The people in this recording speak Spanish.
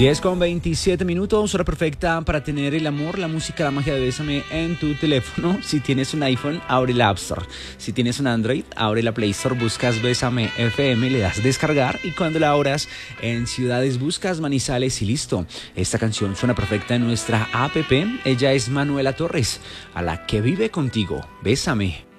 10:27, hora perfecta para tener el amor, la música, la magia de Bésame en tu teléfono. Si tienes un iPhone, abre el App Store. Si tienes un Android, abre la Play Store, buscas Bésame FM, le das descargar y cuando la abras en ciudades buscas Manizales y listo. Esta canción suena perfecta en nuestra app. Ella es Manuela Torres, a la que vive contigo. Bésame.